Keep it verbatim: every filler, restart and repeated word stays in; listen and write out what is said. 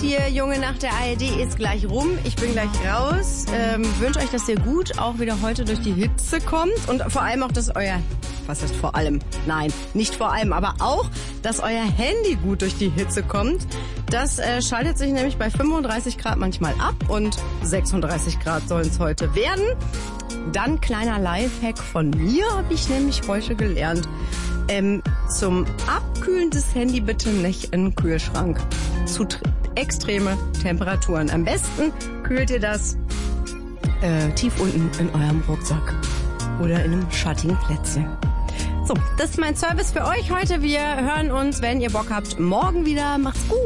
hier, Junge nach der A R D ist gleich rum. Ich bin gleich raus. Ähm, wünsche euch, dass ihr gut auch wieder heute durch die Hitze kommt und vor allem auch, dass euer, was heißt vor allem? Nein, nicht vor allem, aber auch, dass euer Handy gut durch die Hitze kommt. Das äh, schaltet sich nämlich bei fünfunddreißig Grad manchmal ab und sechsunddreißig Grad sollen es heute werden. Dann kleiner Lifehack von mir, habe ich nämlich heute gelernt. Ähm, zum Abkühlen des Handy bitte nicht in den Kühlschrank. Zu tr- extreme Temperaturen. Am besten kühlt ihr das äh, tief unten in eurem Rucksack oder in einem schattigen Plätzchen. So, das ist mein Service für euch heute. Wir hören uns, wenn ihr Bock habt, morgen wieder. Macht's gut.